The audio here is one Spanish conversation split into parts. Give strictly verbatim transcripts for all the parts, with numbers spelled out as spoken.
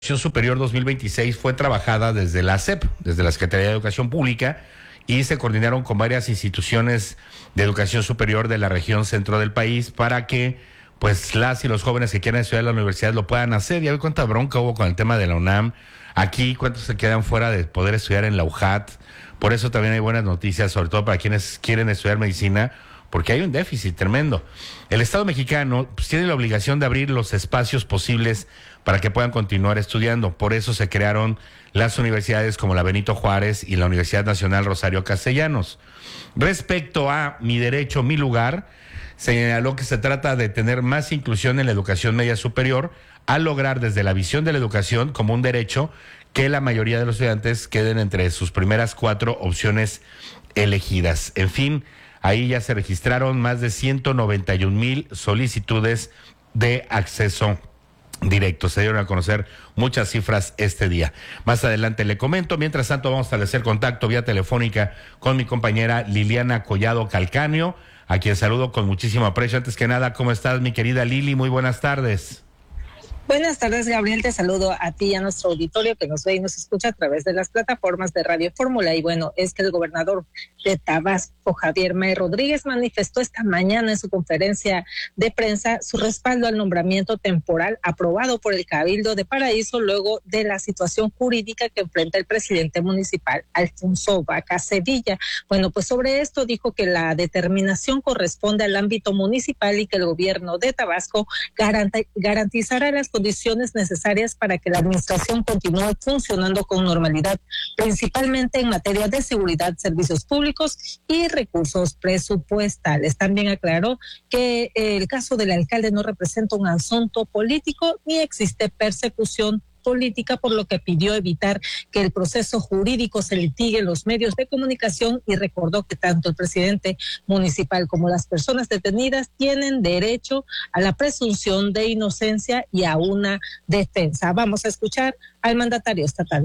Superior dos mil veintiséis fue trabajada desde la S E P, desde la Secretaría de Educación Pública, y se coordinaron con varias instituciones de educación superior de la región centro del país para que pues las y los jóvenes que quieran estudiar en la universidad lo puedan hacer. Ya ve cuánta bronca hubo con el tema de la UNAM. Aquí, cuántos se quedan fuera de poder estudiar en la U J A T. Por eso también hay buenas noticias, sobre todo para quienes quieren estudiar medicina, porque hay un déficit tremendo. El Estado mexicano pues, tiene la obligación de abrir los espacios posibles para que puedan continuar estudiando. Por eso se crearon las universidades como la Benito Juárez y la Universidad Nacional Rosario Castellanos. Respecto a Mi Derecho, Mi Lugar, señaló que se trata de tener más inclusión en la educación media superior, al lograr desde la visión de la educación como un derecho que la mayoría de los estudiantes queden entre sus primeras cuatro opciones elegidas. En fin, ahí ya se registraron más de ciento noventa y un mil solicitudes de acceso directo. Se dieron a conocer muchas cifras este día. Más adelante le comento. Mientras tanto, vamos a establecer contacto vía telefónica con mi compañera Liliana Collado Calcaño, a quien saludo con muchísimo aprecio. Antes que nada, ¿cómo estás, mi querida Lili? Muy buenas tardes. Buenas tardes, Gabriel. Te saludo a ti y a nuestro auditorio que nos ve y nos escucha a través de las plataformas de Radio Fórmula. Y bueno, es que el gobernador de Tabasco, Javier May Rodríguez, manifestó esta mañana en su conferencia de prensa su respaldo al nombramiento temporal aprobado por el Cabildo de Paraíso luego de la situación jurídica que enfrenta el presidente municipal, Alfonso Vaca Sevilla. Bueno, pues sobre esto dijo que la determinación corresponde al ámbito municipal y que el gobierno de Tabasco garant- garantizará las condiciones necesarias para que la administración continúe funcionando con normalidad, principalmente en materia de seguridad, servicios públicos y recursos presupuestales. También aclaró que el caso del alcalde no representa un asunto político ni existe persecución política, por lo que pidió evitar que el proceso jurídico se litigue en los medios de comunicación y recordó que tanto el presidente municipal como las personas detenidas tienen derecho a la presunción de inocencia y a una defensa. Vamos a escuchar al mandatario estatal.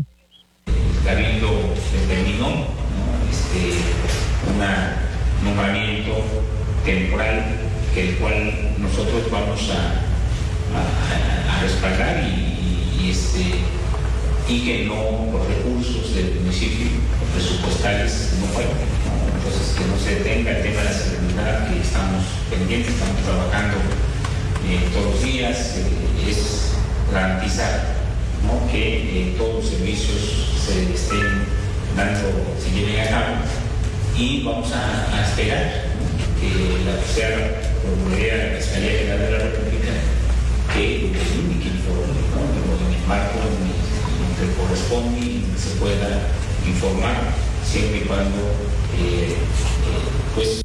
El Cabildo determinó, ¿no? este, un nombramiento temporal, que el cual nosotros vamos a, a, a respaldar y Y, este, y que no por recursos del municipio presupuestales no fueron, ¿no? Entonces que no se detenga el tema de la seguridad, que estamos pendientes, estamos trabajando eh, todos los días, eh, es garantizar, ¿no? que eh, todos los servicios se estén dando, se lleven a cabo, y vamos a, a esperar, ¿no? que la sea Procuraduría de la Fiscalía General de la República que indique informe, ¿no? en el marco en el que corresponde y que se pueda informar, siempre y cuando eh, eh, pues.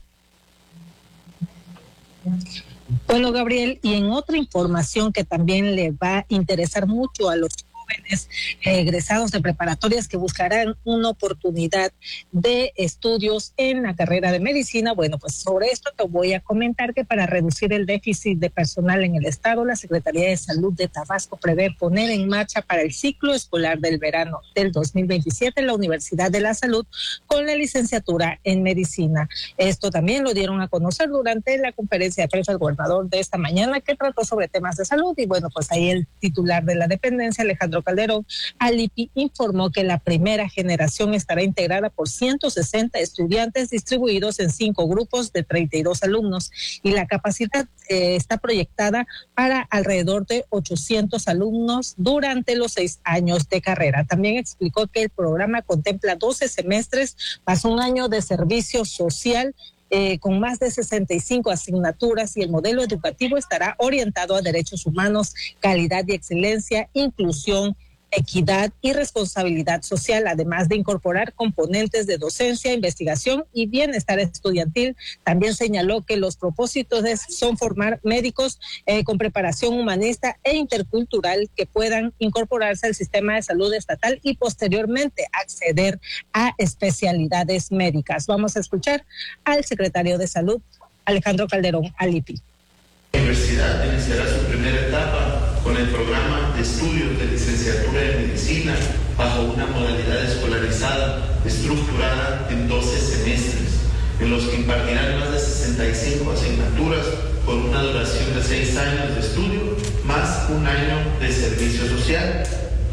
Bueno, Gabriel, y en otra información que también le va a interesar mucho a los jóvenes egresados de preparatorias que buscarán una oportunidad de estudios en la carrera de medicina. Bueno, pues sobre esto te voy a comentar que para reducir el déficit de personal en el estado, la Secretaría de Salud de Tabasco prevé poner en marcha para el ciclo escolar del verano del dos mil veintisiete la Universidad de la Salud con la licenciatura en medicina. Esto también lo dieron a conocer durante la conferencia de prensa del gobernador de esta mañana, que trató sobre temas de salud. Y bueno, pues ahí el titular de la dependencia, Alejandro Calderón Alipi, informó que la primera generación estará integrada por ciento sesenta estudiantes distribuidos en cinco grupos de treinta y dos alumnos, y la capacidad eh, está proyectada para alrededor de ochocientos alumnos durante los seis años de carrera. También explicó que el programa contempla doce semestres más un año de servicio social, Eh, con más de sesenta y cinco asignaturas, y el modelo educativo estará orientado a derechos humanos, calidad y excelencia, inclusión, equidad y responsabilidad social, además de incorporar componentes de docencia, investigación y bienestar estudiantil. También señaló que los propósitos son formar médicos eh, con preparación humanista e intercultural que puedan incorporarse al sistema de salud estatal y posteriormente acceder a especialidades médicas. Vamos a escuchar al secretario de Salud, Alejandro Calderón Alipi. La universidad iniciará su primera etapa con el programa de estudios de licenciatura en medicina bajo una modalidad escolarizada estructurada en doce semestres, en los que impartirán más de sesenta y cinco asignaturas por una duración de seis años de estudio más un año de servicio social